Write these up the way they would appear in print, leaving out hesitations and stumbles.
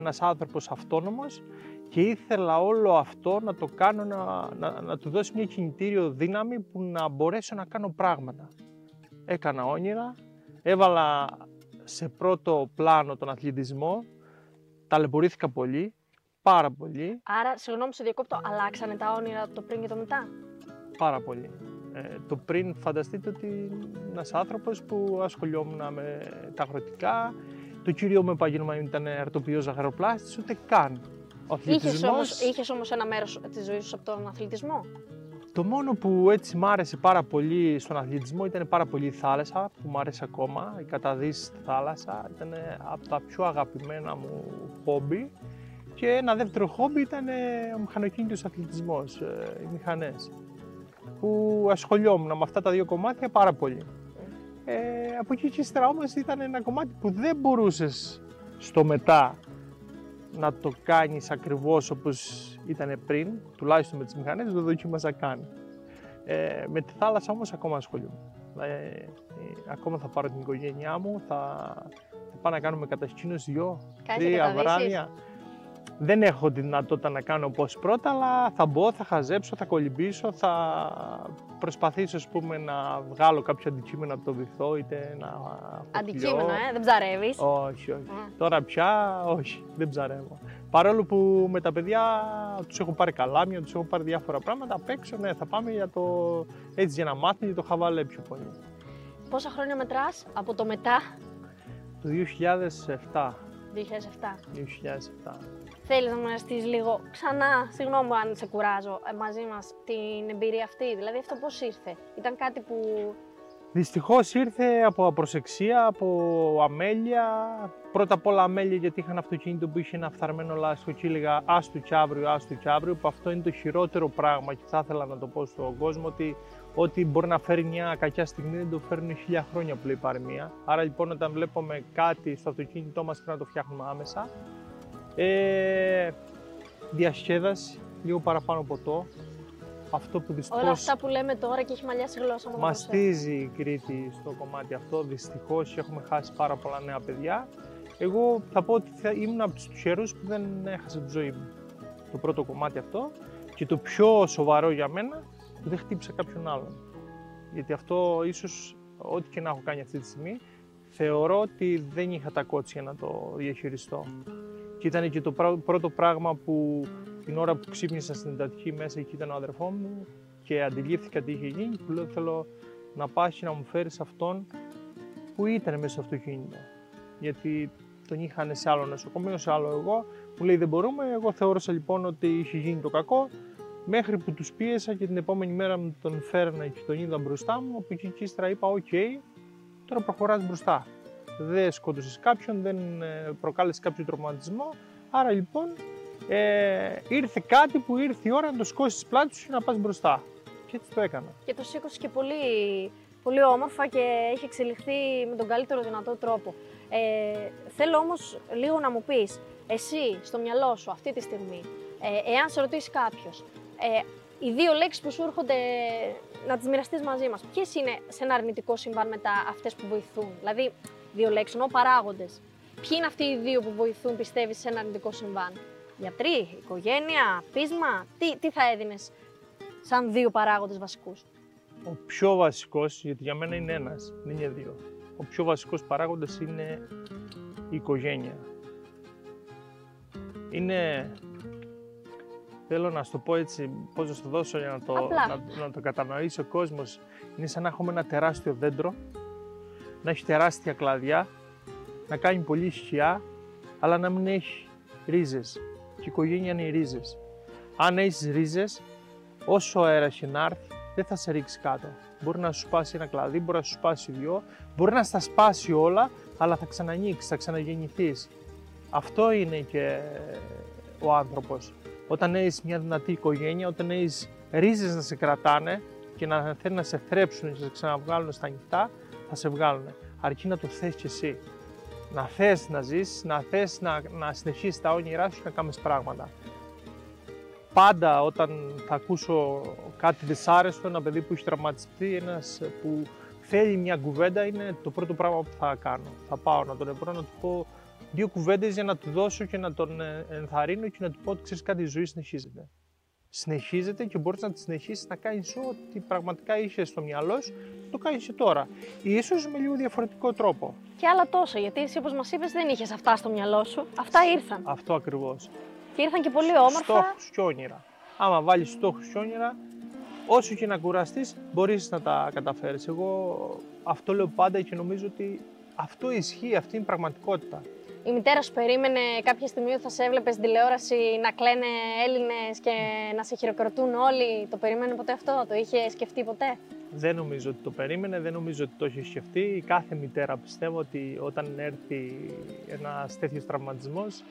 Ένας άνθρωπος αυτόνομος και ήθελα όλο αυτό να το κάνω, να του δώσει μια κινητήριο δύναμη που να μπορέσω να κάνω πράγματα. Έκανα όνειρα, έβαλα σε πρώτο πλάνο τον αθλητισμό, ταλαιπωρήθηκα πολύ, πάρα πολύ. Άρα, συγγνώμη σε διακόπτω, αλλάξανε τα όνειρα το πριν και το μετά? Πάρα πολύ. Το πριν φανταστείτε ότι ένας άνθρωπος που ασχολιόμουν με τα αγροτικά, το κύριο μου επάγγελμα ήταν αρτοποιός ζαχαροπλάστης, ούτε καν. Ο αθλητισμός... Είχες όμως ένα μέρος της ζωής σου από τον αθλητισμό? Το μόνο που έτσι μ' άρεσε πάρα πολύ στον αθλητισμό ήταν πάρα πολύ η θάλασσα, που μ' άρεσε ακόμα, η καταδύση στη θάλασσα, ήταν από τα πιο αγαπημένα μου χόμπι. Και ένα δεύτερο χόμπι ήταν ο μηχανοκίνητος αθλητισμός, οι μηχανές, που ασχολιόμουν με αυτά τα δύο κομμάτια πάρα πολύ. Από εκεί και ύστερα όμως ήταν ένα κομμάτι που δεν μπορούσες στο μετά να το κάνεις ακριβώς όπως ήταν πριν, τουλάχιστον με τις μηχανές, δεν το δοκίμασα καν. Με τη θάλασσα όμως ακόμα ασχολούμαι. Ακόμα θα πάρω την οικογένειά μου, θα πάω να κάνουμε κατασκήνωση 2-3 βράδια. Δεν έχω τη δυνατότητα να κάνω όπως πρώτα, αλλά θα μπω, θα χαζέψω, θα κολυμπήσω, θα προσπαθήσω να βγάλω κάποιο αντικείμενο από το βυθό, είτε ένα αντικείμενο, δεν ψαρεύεις? Όχι. Τώρα πια όχι, δεν ψαρεύω. Παρόλο που με τα παιδιά τους έχω πάρει καλάμια, τους έχω πάρει διάφορα πράγματα, απ' έξω θα πάμε έτσι για να μάθουν για το χαβαλέ πιο πολύ. Πόσα χρόνια μετράς από το μετά? Το 2007. 2007. Θέλεις να μοιραστείς λίγο ξανά, συγγνώμη αν σε κουράζω, μαζί μας την εμπειρία αυτή, δηλαδή αυτό πώς ήρθε? Ήταν κάτι που... Δυστυχώς ήρθε από απροσεξία, από αμέλεια. Πρώτα απ' όλα αμέλεια γιατί είχα ένα αυτοκίνητο που είχε ένα φθαρμένο λάστιχο και έλεγα άστο κι αύριο, που αυτό είναι το χειρότερο πράγμα και θα ήθελα να το πω στον κόσμο ότι μπορεί να φέρει μια κακιά στιγμή δεν το φέρνουν 1000 χρόνια που λέει παροιμία. Άρα λοιπόν όταν βλέπουμε κάτι στο αυτοκίνητό μας πρέπει να το φτιάχνουμε άμεσα. Διασκέδαση, λίγο παραπάνω ποτό. Αυτό που δυστυχώς... Όλα αυτά που λέμε τώρα και έχει μαλλιάσει η γλώσσα μου. Μαστίζει η Κρήτη στο κομμάτι αυτό, δυστυχώς έχουμε χάσει πάρα πολλά νέα παιδιά. Εγώ θα πω ότι ήμουν από τους τυχερούς που δεν έχασα τη ζωή μου. Το πρώτο κομμάτι αυτό και το πιο σοβαρό για μένα που δεν χτύπησα κάποιον άλλον. Γιατί αυτό ίσως ό,τι και να έχω κάνει αυτή τη στιγμή θεωρώ ότι δεν είχα τα κότσια να το διαχειριστώ. Και ήταν και το πρώτο πράγμα που την ώρα που ξύπνησα στην εντατική μέσα εκεί ήταν ο αδερφό μου και αντιλήφθηκα τι είχε γίνει και λέω θέλω να πας να μου φέρεις αυτόν που ήταν μέσα στο αυτοκίνητο. Γιατί τον είχαν σε άλλο νοσοκομείο, σε άλλο εγώ. Μου λέει δεν μπορούμε, εγώ θεώρησα λοιπόν ότι είχε γίνει το κακό μέχρι που τους πίεσα και την επόμενη μέρα μου τον φέρνα και τον είδα μπροστά μου. Από εκεί και ύστερα είπα οκ, τώρα προχωράς μπροστά. Δεν σκότωσες κάποιον, δεν προκάλεσες κάποιο τραυματισμό. Άρα λοιπόν ήρθε κάτι που ήρθε η ώρα να το σκώσεις πλάτη σου και να πας μπροστά. Και έτσι το έκανα. Και το σήκωσες και πολύ, πολύ όμορφα και έχει εξελιχθεί με τον καλύτερο δυνατό τρόπο. Θέλω όμως λίγο να μου πεις, εσύ στο μυαλό σου αυτή τη στιγμή, εάν σε ρωτήσει κάποιος, οι δύο λέξεις που σου έρχονται να τις μοιραστείς μαζί μας, ποιες είναι σε ένα αρνητικό συμβάν μετά αυτές που βοηθούν? Δηλαδή, δύο λέξεις, εννοώ παράγοντες. Ποιοι είναι αυτοί οι δύο που βοηθούν, πιστεύεις, σε ένα αρνητικό συμβάν? Γιατροί, οικογένεια, πείσμα, τι θα έδινες σαν δύο παράγοντες βασικούς? Ο πιο βασικός, γιατί για μένα είναι ένας, δεν είναι δύο. Ο πιο βασικός παράγοντας είναι η οικογένεια. Θέλω να σου το πω έτσι, πώς να σου το δώσω για να το κατανοήσει ο κόσμος. Είναι σαν να έχουμε ένα τεράστιο δέντρο, να έχει τεράστια κλαδιά, να κάνει πολύ σκιά, αλλά να μην έχει ρίζες. Και η οικογένεια είναι οι ρίζες. Αν έχεις ρίζες, όσο αέρας και να έρθει, δεν θα σε ρίξει κάτω. Μπορεί να σου σπάσει ένα κλαδί, μπορεί να σου σπάσει δυο, μπορεί να στα σπάσει όλα, αλλά θα ξανανοίξει, θα ξαναγεννηθείς. Αυτό είναι και ο άνθρωπος. Όταν έχεις μια δυνατή οικογένεια, όταν έχεις ρίζες να σε κρατάνε και να θέλουν να σε θρέψουν και να σε ξαναβγάλουν στα ανοιχτά, θα σε βγάλουν. Αρκεί να το θες κι εσύ. Να θες να ζήσεις, να θες να συνεχίσεις τα όνειρά σου και να κάνεις πράγματα. Πάντα όταν θα ακούσω κάτι δυσάρεστο, ένα παιδί που έχει τραυματιστεί, ένας που θέλει μια κουβέντα, είναι το πρώτο πράγμα που θα κάνω. Θα πάω να τον ευρώ, να του πω 2 κουβέντες για να του δώσω και να τον ενθαρρύνω και να του πω ότι ξέρεις κάτι, η ζωή συνεχίζεται. Συνεχίζεται και μπορείς να τη συνεχίσεις να κάνεις ό,τι πραγματικά είχες στο μυαλό σου, το κάνεις και τώρα. Ίσως με λίγο διαφορετικό τρόπο. Και άλλα τόσα, γιατί εσύ όπως μας είπες δεν είχες αυτά στο μυαλό σου, αυτά ήρθαν. Αυτό ακριβώς. Και ήρθαν και πολύ όμορφα. Στόχους και όνειρα. Άμα βάλεις στόχους και όνειρα, όσο και να κουραστείς, μπορείς να τα καταφέρεις. Εγώ αυτό λέω πάντα και νομίζω ότι αυτό ισχύει, αυτή είναι η πραγματικότητα. Η μητέρα σου περίμενε κάποια στιγμή ότι θα σε έβλεπε στην τηλεόραση να κλαίνε Έλληνες και να σε χειροκροτούν όλοι. Το περίμενε ποτέ αυτό, το είχε σκεφτεί ποτέ? Δεν νομίζω ότι το περίμενε, δεν νομίζω ότι το είχε σκεφτεί. Η κάθε μητέρα πιστεύω ότι όταν έρθει ένας τέτοιος τραυματισμός,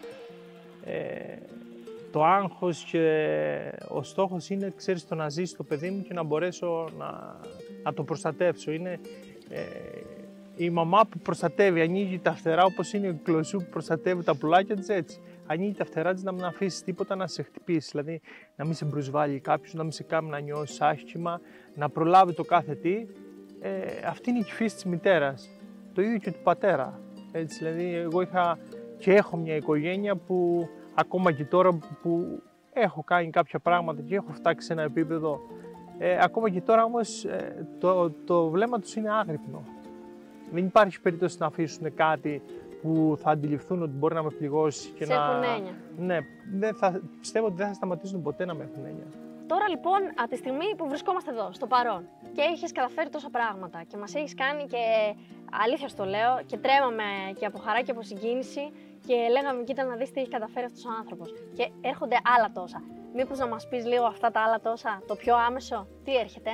το άγχος και ο στόχος είναι, ξέρεις, το να ζήσει το παιδί μου και να μπορέσω να το προστατεύσω. Είναι η μαμά που προστατεύει, ανοίγει τα φτερά όπως είναι η κλωσού που προστατεύει τα πουλάκια της, έτσι. Ανοίγει τα φτερά της να μην αφήσει τίποτα να σε χτυπήσει, δηλαδή να μην σε προσβάλλει κάποιος, να μην σε κάνει να νιώσεις άσχημα, να προλάβει το κάθε τι. Αυτή είναι η φύση της μητέρας. Το ίδιο και του πατέρα. Έτσι, δηλαδή, εγώ είχα και έχω μια οικογένεια που ακόμα και τώρα που έχω κάνει κάποια πράγματα και έχω φτάσει σε ένα επίπεδο, ακόμα και τώρα όμως το βλέμμα τους είναι άγρυπνο. Δεν υπάρχει περίπτωση να αφήσουν κάτι που θα αντιληφθούν ότι μπορεί να με πληγώσει και σε έχουν έννοια. Ναι, πιστεύω ότι δεν θα σταματήσουν ποτέ να με έχουν έννοια. Τώρα λοιπόν, από τη στιγμή που βρισκόμαστε εδώ, στο παρόν, και έχεις καταφέρει τόσα πράγματα και μας έχεις κάνει και, αλήθεια στο λέω, και τρέμαμε και από χαρά και από συγκίνηση και λέγαμε κοίτα να δεις τι έχει καταφέρει αυτός ο άνθρωπος. Και έρχονται άλλα τόσα. Μήπως να μας πεις λίγο αυτά τα άλλα τόσα, το πιο άμεσο, τι έρχεται?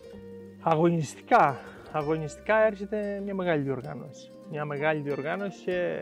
Αγωνιστικά έρχεται μια μεγάλη διοργάνωση. Μια μεγάλη διοργάνωση και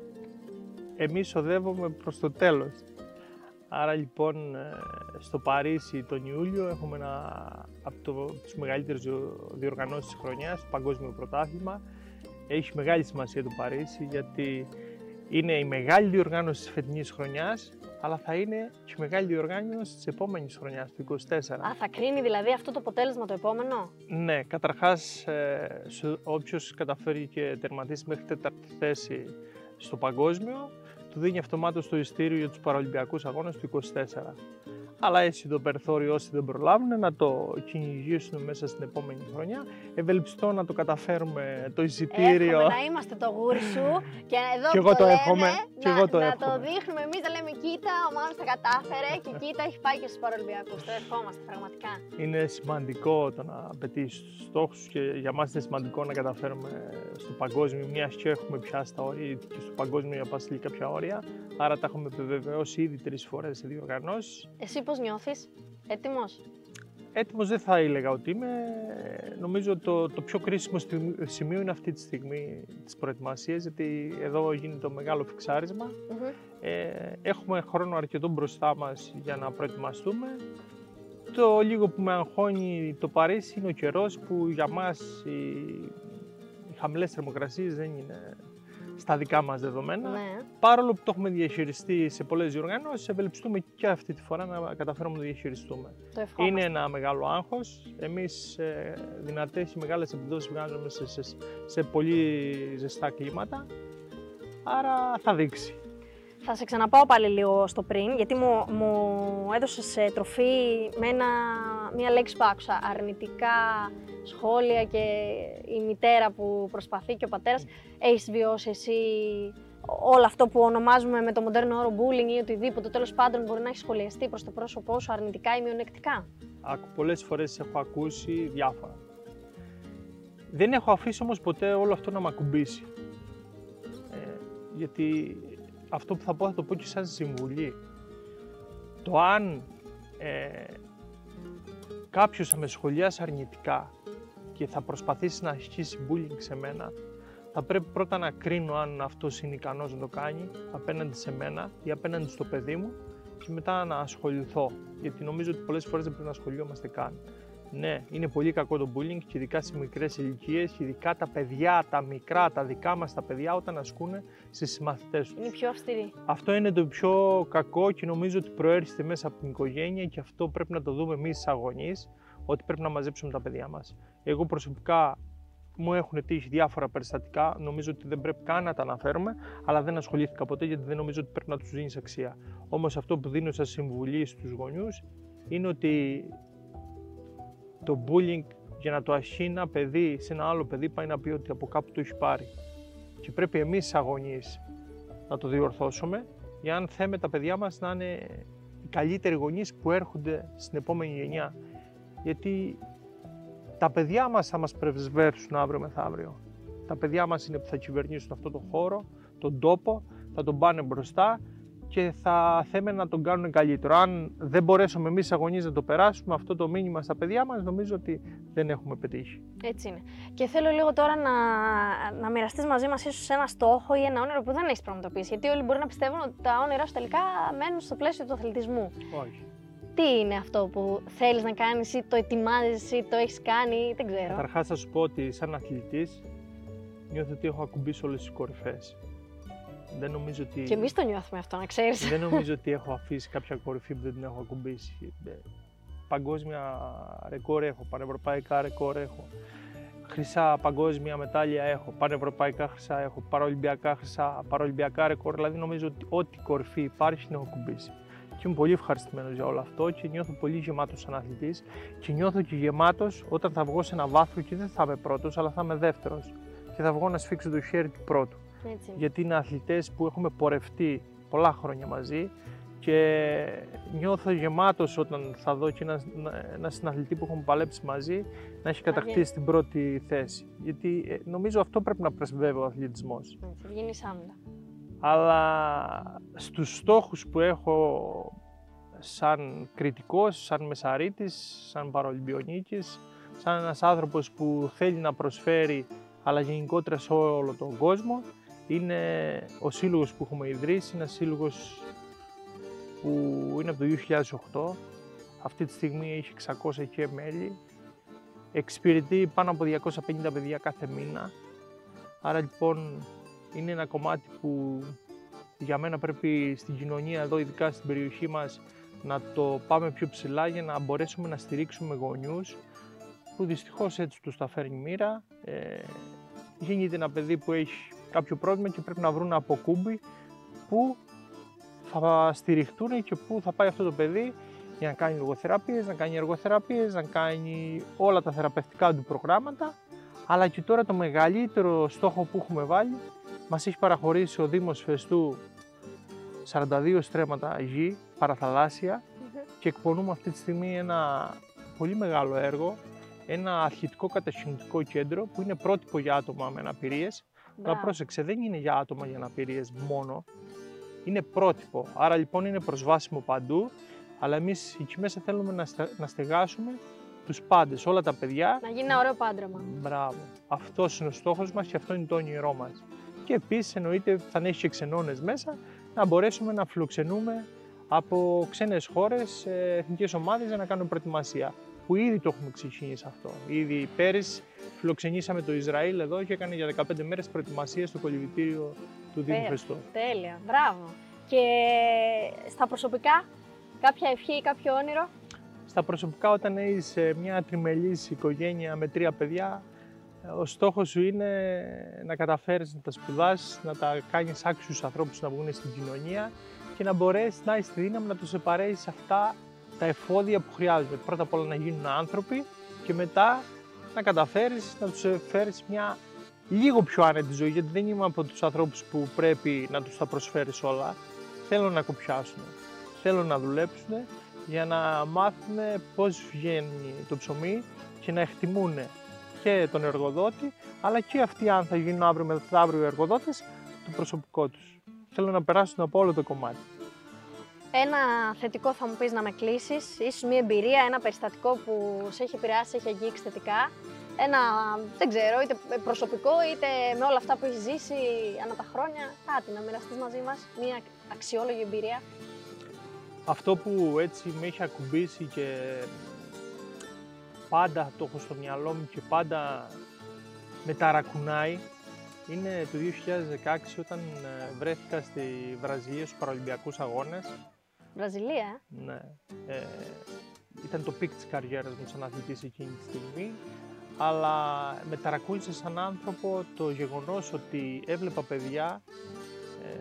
εμείς οδεύουμε προς το τέλος. Άρα λοιπόν στο Παρίσι τον Ιούλιο έχουμε από τις μεγαλύτερες διοργανώσεις της χρονιάς, το Παγκόσμιο Πρωτάθλημα. Έχει μεγάλη σημασία το Παρίσι γιατί είναι η μεγάλη διοργάνωση της φετινής χρονιάς, αλλά θα είναι και η μεγάλη διοργάνωση της επόμενης χρονιάς, του 24. Α, θα κρίνει δηλαδή αυτό το αποτέλεσμα το επόμενο? Ναι, καταρχάς όποιος καταφέρει και τερματίσει μέχρι 4η θέση στο παγκόσμιο, του δίνει αυτομάτως το ειστήριο για τους Παραολυμπιακούς Αγώνες του 24. Αλλά έτσι το περιθώριο όσοι δεν προλάβουν να το κυνηγήσουν μέσα στην επόμενη χρονιά. Ευελπιστώ να το καταφέρουμε το εισιτήριο. Εύχομαι να είμαστε το γούρι σου και εδώ και που εγώ το λέμε, εύχομαι, να το δείχνουμε εμείς, να λέμε κοίτα, ο Μάνος τα κατάφερε και κοίτα έχει πάει και στους Παραολυμπιακούς. Το ευχόμαστε πραγματικά. Είναι σημαντικό το να πετύχεις τους στόχους και για μας είναι σημαντικό να καταφέρουμε στο παγκόσμιο, μιας και έχουμε πιάσει τα όρια και στο παγκόσμιο για πάση κάποια όρια. Άρα τα έχουμε επιβεβαιώσει ήδη 3 φορές σε διοργανώσεις. Εσύ πώς νιώθεις, έτοιμος? Έτοιμος δεν θα έλεγα ότι είμαι. Νομίζω το πιο κρίσιμο σημείο είναι αυτή τη στιγμή της προετοιμασίας, γιατί εδώ γίνεται το μεγάλο φιξάρισμα. Έχουμε χρόνο αρκετό μπροστά μας για να προετοιμαστούμε. Το λίγο που με αγχώνει το Παρίσι είναι ο καιρός, που για μας οι χαμηλές θερμοκρασίες δεν είναι στα δικά μας δεδομένα. Ναι. Παρόλο που το έχουμε διαχειριστεί σε πολλές διοργανώσεις, ευελπιστούμε και αυτή τη φορά να καταφέρουμε να το διαχειριστούμε. Το είναι ένα μεγάλο άγχος. Εμείς δυνατές και μεγάλες επιδόσεις βγάζουμε σε πολύ ζεστά κλίματα, άρα θα δείξει. Θα σε ξαναπάω πάλι λίγο στο πριν, γιατί μου έδωσες τροφή με μία λέξη που άκουσα, αρνητικά σχόλια και η μητέρα που προσπαθεί και ο πατέρας. Έχεις βιώσει εσύ όλο αυτό που ονομάζουμε με το μοντέρνο όρο bullying ή οτιδήποτε, τέλος πάντων μπορεί να έχει σχολιαστεί προς το πρόσωπό σου αρνητικά ή μειονεκτικά? Πολλές φορές έχω ακούσει διάφορα. Δεν έχω αφήσει όμως ποτέ όλο αυτό να μ' ακουμπήσει. Γιατί αυτό που θα το πω και σαν συμβουλή. Το αν κάποιος θα με σχολιάσει αρνητικά και θα προσπαθήσει να ασκήσει bullying σε μένα, θα πρέπει πρώτα να κρίνω αν αυτός είναι ικανός να το κάνει απέναντι σε μένα ή απέναντι στο παιδί μου και μετά να ασχοληθώ. Γιατί νομίζω ότι πολλές φορές δεν πρέπει να ασχολιόμαστε καν. Ναι, είναι πολύ κακό το bullying και ειδικά σε μικρές ηλικίες, και ειδικά τα παιδιά, τα μικρά, τα δικά μας τα παιδιά, όταν ασκούν στις συμμαθητές τους. Είναι πιο αυστηρή. Αυτό είναι το πιο κακό και νομίζω ότι προέρχεται μέσα από την οικογένεια, και αυτό πρέπει να το δούμε εμείς σαν γονείς, ότι πρέπει να μαζέψουμε τα παιδιά μας. Εγώ προσωπικά μου έχουν τύχει διάφορα περιστατικά, νομίζω ότι δεν πρέπει καν να τα αναφέρουμε, αλλά δεν ασχολήθηκα ποτέ γιατί δεν νομίζω ότι πρέπει να τους δίνεις αξία. Όμως αυτό που δίνω σαν συμβουλή στους γονιούς είναι ότι το bullying, για να το ασχεί ένα παιδί σε ένα άλλο παιδί, πάει να πει ότι από κάπου το έχει πάρει. Και πρέπει εμείς σαν γονείς να το διορθώσουμε, για αν θέμε τα παιδιά μας να είναι οι καλύτεροι γονείς που έρχονται στην επόμενη γενιά. Γιατί τα παιδιά μας θα μας πρεσβεύσουν αύριο μεθαύριο. Τα παιδιά μας είναι που θα κυβερνήσουν αυτό το χώρο, τον τόπο, θα τον πάνε μπροστά και θα θέμε να τον κάνουν καλύτερο. Αν δεν μπορέσουμε εμείς σαν γονείς να το περάσουμε αυτό το μήνυμα στα παιδιά μας, νομίζω ότι δεν έχουμε πετύχει. Έτσι είναι. Και θέλω λίγο τώρα να μοιραστείς μαζί μας ίσως ένα στόχο ή ένα όνειρο που δεν έχεις πραγματοποιήσει. Γιατί όλοι μπορεί να πιστεύουν ότι τα όνειρά σου τελικά μένουν στο πλαίσιο του αθλητισμού. Όχι. Τι είναι αυτό που θέλεις να κάνεις ή το ετοιμάζεις ή το έχεις κάνει, δεν ξέρω. Καταρχάς θα σου πω ότι σαν αθλητής νιώθω ότι έχω ακουμπήσει όλες τις κορυφές. Δεν νομίζω ότι... Και εμείς το νιώθουμε αυτό, να ξέρεις. Δεν νομίζω ότι έχω αφήσει κάποια κορυφή που δεν την έχω ακουμπήσει. Παγκόσμια ρεκόρ έχω, πανευρωπαϊκά ρεκόρ έχω. Χρυσά παγκόσμια μετάλλια έχω, πανευρωπαϊκά χρυσά έχω, παραολυμπιακά χρυσά, παραολυμπιακά ρεκόρ. Δηλαδή νομίζω ότι ό,τι κορυφή υπάρχει την έχω ακουμπήσει. Και είμαι πολύ ευχαριστημένος για όλο αυτό και νιώθω πολύ γεμάτος σαν αθλητής και νιώθω και γεμάτος όταν θα βγω σε ένα βάθρο και δεν θα είμαι πρώτος, αλλά θα είμαι δεύτερος και θα βγω να σφίξω το χέρι του πρώτου. Έτσι. Γιατί είναι αθλητές που έχουμε πορευτεί πολλά χρόνια μαζί και νιώθω γεμάτος όταν θα δω και ένα συναθλητή που έχουμε παλέψει μαζί να έχει κατακτήσει την πρώτη θέση. Γιατί νομίζω αυτό πρέπει να πρεσβεύει ο αθλητισμός. Έτσι, βγαίνει άμυλα. Αλλά στους στόχους που έχω σαν κριτικός, σαν μεσαρίτης, σαν παραολυμπιονίκης, σαν ένας άνθρωπος που θέλει να προσφέρει, αλλά γενικότερα σε όλο τον κόσμο, είναι ο σύλλογος που έχουμε ιδρύσει, είναι ένας σύλλογος που είναι από το 2008. Αυτή τη στιγμή έχει 600 και μέλη, εξυπηρετεί πάνω από 250 παιδιά κάθε μήνα. Άρα λοιπόν είναι ένα κομμάτι που για μένα πρέπει στην κοινωνία εδώ, ειδικά στην περιοχή μας, να το πάμε πιο ψηλά για να μπορέσουμε να στηρίξουμε γονιούς που δυστυχώς έτσι τους τα φέρνει η μοίρα. Γίνεται ένα παιδί που έχει κάποιο πρόβλημα και πρέπει να βρουν από κούμπι που θα στηριχτούν και που θα πάει αυτό το παιδί για να κάνει λογοθεραπείες, να κάνει εργοθεραπείες, να κάνει όλα τα θεραπευτικά του προγράμματα. Αλλά και τώρα το μεγαλύτερο στόχο που έχουμε βάλει, μας έχει παραχωρήσει ο Δήμος Φεστού 42 στρέμματα γη, παραθαλάσσια, και εκπονούμε αυτή τη στιγμή ένα πολύ μεγάλο έργο, ένα αθλητικό κατασκηνωτικό κέντρο που είναι πρότυπο για άτομα με αναπηρίες. Αλλά πρόσεξε, δεν είναι για άτομα για αναπηρίες μόνο, είναι πρότυπο. Άρα λοιπόν είναι προσβάσιμο παντού, αλλά εμείς εκεί μέσα θέλουμε να στεγάσουμε τους πάντες, όλα τα παιδιά. Να γίνει ένα ωραίο πάντρεμα. Μπράβο. Αυτός είναι ο στόχος μας και αυτό είναι το όνειρό μας. Και επίσης εννοείται θα έχει και ξενώνες μέσα, να μπορέσουμε να φιλοξενούμε από ξένες χώρες, εθνικές ομάδες για να κάνουμε προετοιμασία. Που ήδη το έχουμε ξεκινήσει αυτό. Ήδη πέρυσι φιλοξενήσαμε το Ισραήλ εδώ και έκανε για 15 μέρες προετοιμασία στο κολυβητήριο του Δήμου Φεστού. Τέλεια, μπράβο. Και στα προσωπικά, κάποια ευχή ή κάποιο όνειρο? Στα προσωπικά, όταν έχεις μια τριμελής οικογένεια με 3 παιδιά, ο στόχος σου είναι να καταφέρεις να τα σπουδάσεις, να τα κάνεις άξιους ανθρώπους να βγουν στην κοινωνία και να μπορέσεις να έχεις τη δύναμη να τους επαρέσεις αυτά τα εφόδια που χρειάζονται. Πρώτα απ' όλα να γίνουν άνθρωποι και μετά να καταφέρεις να τους φέρεις μια λίγο πιο άνετη ζωή, γιατί δεν είμαι από τους ανθρώπους που πρέπει να τους τα προσφέρεις όλα. Θέλω να κοπιάσουν, θέλω να δουλέψουν για να μάθουν πώς βγαίνει το ψωμί και να εκτιμούν και τον εργοδότη, αλλά και αυτοί, αν θα γίνουν αύριο μεθαύριο εργοδότες, το προσωπικό τους. Θέλω να περάσουν από όλο το κομμάτι. Ένα θετικό θα μου πεις να με κλείσεις, ίσως μια εμπειρία, ένα περιστατικό που σε έχει επηρεάσει, σε έχει αγγίξει θετικά. Ένα, δεν ξέρω, είτε προσωπικό είτε με όλα αυτά που έχει ζήσει ανά τα χρόνια, κάτι να μοιραστείς μαζί μας, μια αξιόλογη εμπειρία. Αυτό που έτσι με έχει ακουμπήσει και πάντα το έχω στο μυαλό μου και πάντα με ταρακουνάει, είναι το 2016 όταν βρέθηκα στη Βραζιλία στους Παραολυμπιακούς Αγώνες. Βραζιλία, Ναι. Ήταν το πικ της καριέρας μου σαν αθλητής εκείνη τη στιγμή. αλλά με ταρακούνησε σαν άνθρωπο το γεγονός ότι έβλεπα παιδιά